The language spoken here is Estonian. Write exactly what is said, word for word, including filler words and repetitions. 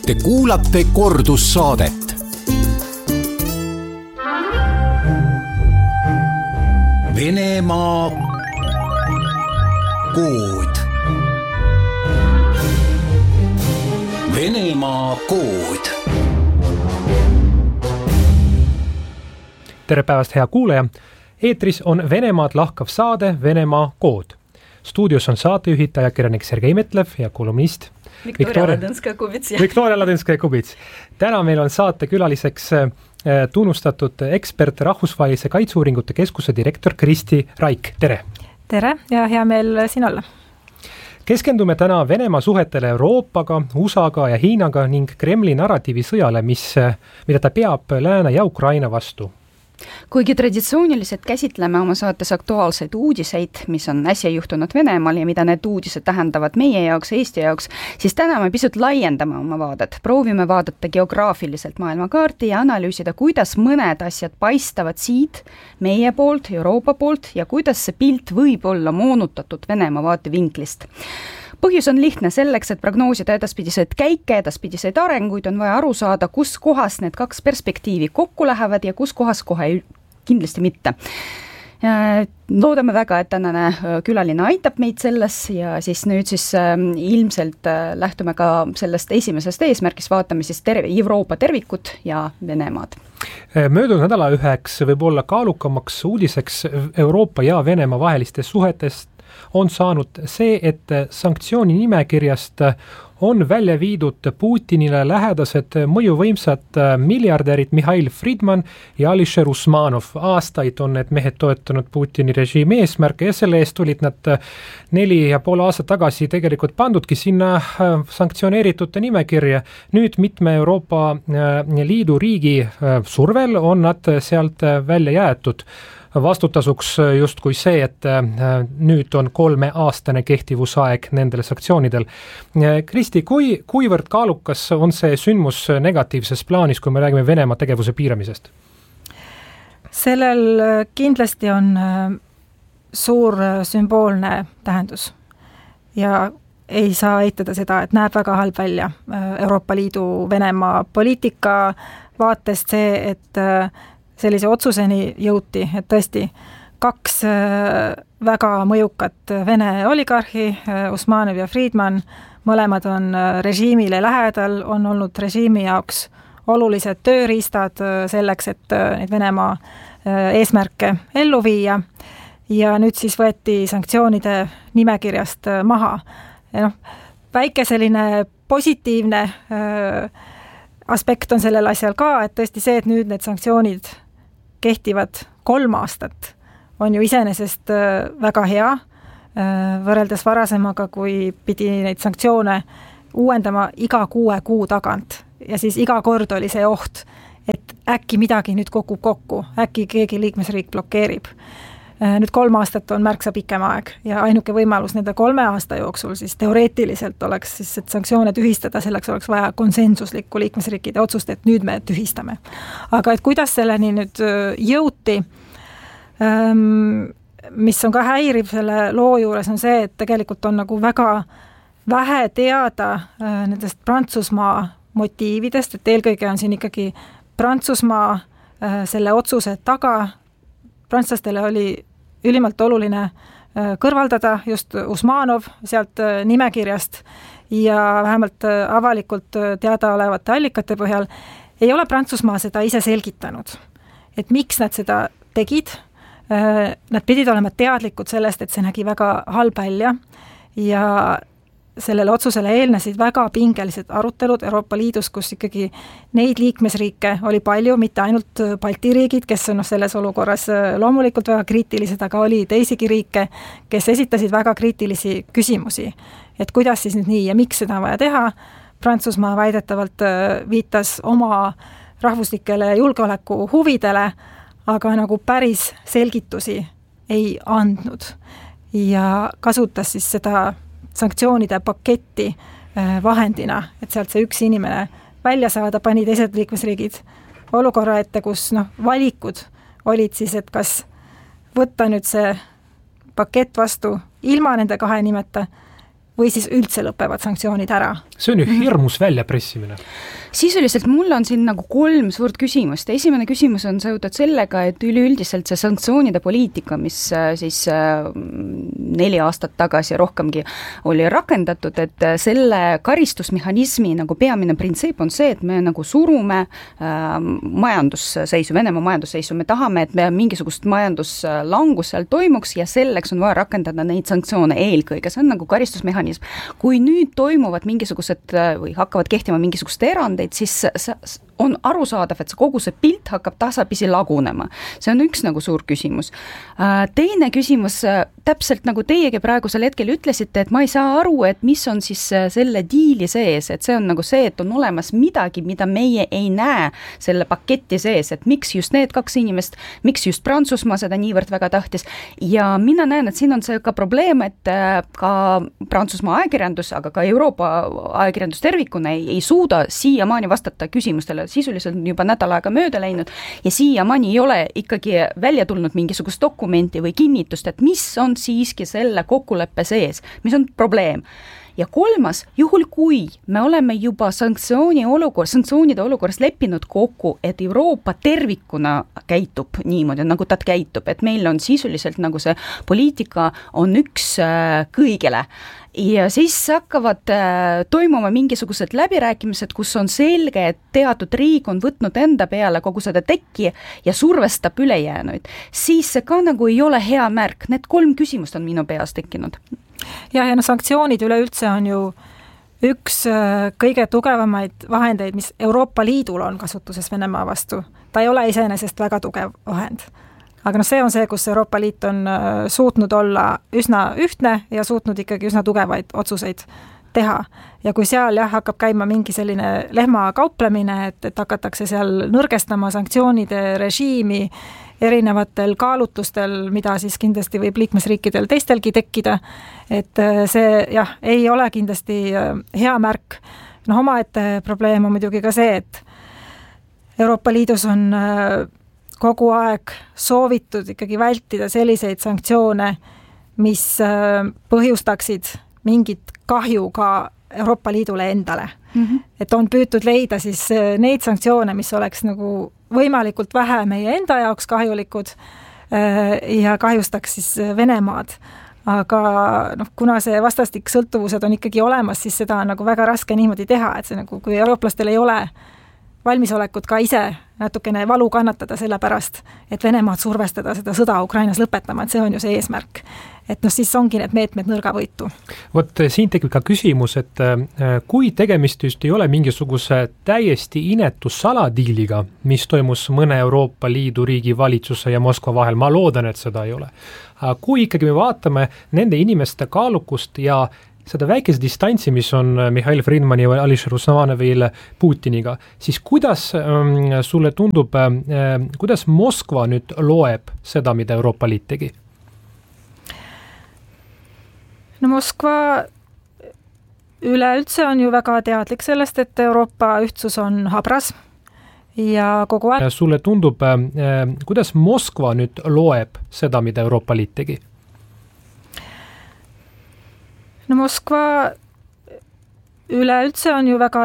Te kuulate kordussaadet. Venemaa kood. Venemaa kood. Tere päevast, hea kuulaja! Eetris on Venemaad lahkav saade Venemaa kood. Stuudios on saatejuhid ajakirjanik Sergei Metlev ja kolumnist Viktoria Ladõnskaja-Kubits. Viktoria Ladõnskaja-Kubits. Täna meil on saate külaliseks tunnustatud ekspert Rahvusvahelise Kaitseuuringute Keskuse direktor Kristi Raik. Tere! Tere ja hea meel siin olla. Keskendume täna Venemaa suhetele Euroopaga, U S A-ga ja Hiinaga ning Kremli narratiivi sõjale, mis, mida ta peab Lääne ja Ukraina vastu. Kuigi traditsiooniliselt käsitleme oma saates aktuaalseid uudiseid, mis on äsja juhtunud Venemaal ja mida need uudised tähendavad meie jaoks, Eesti jaoks, siis täna me pisut laiendame oma vaadet. Proovime vaadata geograafiliselt maailmakaarti ja analüüsida, kuidas mõned asjad paistavad siit meie poolt, Euroopa poolt ja kuidas see pilt võib olla moonutatud Venemaa vaatevinklist. Põhjus on lihtne, selleks, et prognoosida edaspidiseid käike, edaspidiseid arenguid, on vaja aru saada, kus kohas need kaks perspektiivi kokku lähevad ja kus kohas kohe kindlasti mitte. Loodame väga, et tänane külaline aitab meid selles ja siis nüüd siis ilmselt lähtume ka sellest esimesest eesmärgist, vaatame siis terve, Euroopa tervikut ja Venemaad. Möödunud nädala üheks võib olla kaalukamaks uudiseks Euroopa ja Venemaa vahelistest suhetest on saanud see, et sanktsiooni nimekirjast on välja viidud Putinile lähedased mõjuvõimsad miljardärid Mihhail Fridman ja Alisher Usmanov. Aastaid on need mehed toetanud Putini režiimi eesmärke ja selle eest tulid nad neli ja pool aastat tagasi tegelikult pandudki sinna sanktsioneeritute nimekirja. Nüüd mitme Euroopa Liidu riigi survel on nad sealt välja jäetud. Vastutasuks justkui see, et nüüd on kolmeaastane kehtivusaeg nendele sanktsioonidel. Kristi, kui, kuivõrd kaalukas on see sündmus negatiivses plaanis, kui me räägime Venemaa tegevuse piiramisest? Sellel kindlasti on suur sümboolne tähendus ja ei saa eitada seda, et näeb väga halb välja Euroopa Liidu Venemaa poliitika vaatest see, et sellise otsuseni jõuti, et tõesti kaks väga mõjukat Vene oligarhi, Usmanov ja Friedman, mõlemad on režiimile lähedal, on olnud režiimi jaoks olulised tööriistad selleks, et neid Venemaa eesmärke ellu viia ja nüüd siis võeti sanktsioonide nimekirjast maha. Ja noh, väike selline positiivne aspekt on sellel asjal ka, et tõesti see, et nüüd need sanktsioonid kehtivad kolm aastat, on ju iseenesest väga hea, võrreldes varasemaga, kui pidi neid sanktsioone uuendama iga kuue kuu tagant. Ja siis iga kord oli see oht, et äkki midagi nüüd kukub kokku, äkki keegi liikmesriik blokeerib. Nüüd kolm aastat on märksa pikem aeg ja ainuke võimalus nende kolme aasta jooksul siis teoreetiliselt oleks siis, et sanktsioone tühistada, selleks oleks vaja konsensuslikku liikmesriikide otsust, et nüüd me tühistame. Aga et kuidas selleni nüüd jõuti, mis on ka häiriv selle loo juures, on see, et tegelikult on nagu väga vähe teada nendest Prantsusmaa motiividest, et eelkõige on siin ikkagi Prantsusmaa selle otsuse taga. Prantslastele oli ülimalt oluline kõrvaldada just Usmanov sealt nimekirjast ja vähemalt avalikult teada olevate allikate põhjal ei ole Prantsusmaa seda ise selgitanud. Et miks nad seda tegid? Nad pidid olema teadlikud sellest, et see nägi väga halb välja ja sellele otsusele eelnesid väga pingelised arutelud Euroopa Liidus, kus ikkagi neid liikmesriike oli palju, mitte ainult Balti riigid, kes on selles olukorras loomulikult väga kriitilised, aga oli teisigi riike, kes esitasid väga kriitilisi küsimusi. Et kuidas siis nüüd nii ja miks seda vaja teha? Prantsusmaa väidetavalt viitas oma rahvuslikele julgeoleku huvidele, aga nagu päris selgitusi ei andnud ja kasutas siis seda sanktsioonide paketti vahendina, et sealt see üks inimene välja saada, pani teised liikmesriigid olukorra ette, kus noh, valikud olid siis, et kas võtta nüüd see pakett vastu ilma nende kahe nimeta või siis üldse lõpevad sanktsioonid ära. see on ju hirmus väljapressimine. Sisuliselt mul on siin nagu kolm suurt küsimust. Esimene küsimus on seotud sellega, et üleüldiselt see sanktsioonide poliitika, mis siis neli aastat tagasi rohkemgi oli rakendatud, et selle karistusmehhanismi nagu peamine printsiip on see, et me nagu surume majandusseisu, Venemaa majandusseisu, me tahame, et me mingisugust majanduslangus seal toimuks ja selleks on vaja rakendada neid sanktsioone eelkõige, see on nagu karistusmehhanism. Kui nüüd toimuvad mingisugused või hakkavad kehtima mingisugused erandeid, siis on arusaadav, et see kogu see pilt hakkab tasapisi lagunema. See on üks nagu suur küsimus. Teine küsimus, täpselt nagu teiegi praegusel hetkel ütlesite, et ma ei saa aru, et mis on siis selle diili sees, et see on nagu see, et on olemas midagi, mida meie ei näe selle paketti sees, et miks just need kaks inimest, miks just Prantsusmaa seda niivõrd väga tahtis. Ja mina näen, et siin on see ka probleem, et ka Prantsusmaa ajakirjandus, aga ka Euroopa ajakirjandus tervikuna ei, ei suuda siiamaani vastata küsimustele, sisuliselt on juba nädal aega mööda läinud ja siiamaani ei ole ikkagi välja tulnud mingisugust dokumenti või kinnitust, et mis on siiski selle kokkuleppe sees, mis on probleem. Ja kolmas, juhul kui me oleme juba sanktsiooni olukord, sanktsioonide olukorras leppinud kokku, et Euroopa tervikuna käitub niimoodi, nagu ta käitub, et meil on sisuliselt nagu see poliitika on üks kõigele. Ja siis hakkavad toimuma mingisugused läbirääkimised, kus on selge, et teatud riik on võtnud enda peale kogu seda tekki ja survestab ülejäänuid. Siis see ka nagu ei ole hea märk. Need kolm küsimust on minu peas tekkinud. Ja, ja no sanktsioonid üleüldse on ju üks kõige tugevamaid vahendeid, mis Euroopa Liidul on kasutuses Venemaa vastu. Ta ei ole iseenesest väga tugev vahend. Aga no see on see, kus Euroopa Liit on suutnud olla üsna ühtne ja suutnud ikkagi üsna tugevaid otsuseid teha. Ja kui seal jah, hakkab käima mingi selline lehma kauplemine, et, et hakatakse seal nõrgestama sanktsioonide režiimi erinevatel kaalutlustel, mida siis kindlasti võib liikmesriikidel teistelgi tekkida, et see jah, ei ole kindlasti hea märk. No omaette probleem on muidugi ka see, et Euroopa Liidus on kogu aeg soovitud ikkagi vältida selliseid sanktsioone, mis põhjustaksid mingit kahju ka Euroopa Liidule endale. Mm-hmm. Et on püütud leida siis neid sanktsioone, mis oleks nagu võimalikult vähe meie enda jaoks kahjulikud ja kahjustaks siis Venemaad. Aga noh, kuna see vastastik sõltuvused on ikkagi olemas, siis seda on nagu väga raske niimoodi teha, et see nagu, kui eurooplastel ei ole valmisolekut ka ise natukene valu kannatada selle pärast, et Venemaad survestada seda sõda Ukrainas lõpetama, et see on ju see eesmärk. Et noh, siis ongi need meetmed nõrga võitu. Vot siin tekib ka küsimus, et kui tegemist just ei ole mingisuguse täiesti inetu saladiiliga, mis toimus mõne Euroopa Liidu riigi valitsuse ja Moskva vahel, ma loodan, et seda ei ole. Kui ikkagi me vaatame nende inimeste kaalukust ja seda väikese distantsi, mis on Mihhail Friedmani ja Alisher Usmanovil Putiniga, siis kuidas ähm, sulle tundub, äh, kuidas Moskva nüüd loeb seda, mida Euroopa Liit tegi? No Moskva üleüldse on ju väga teadlik sellest, et Euroopa ühtsus on habras ja kogu aeg. Sulle tundub, äh, kuidas Moskva nüüd loeb seda, mida Euroopa Liit tegi? No Moskva üleüldse on ju väga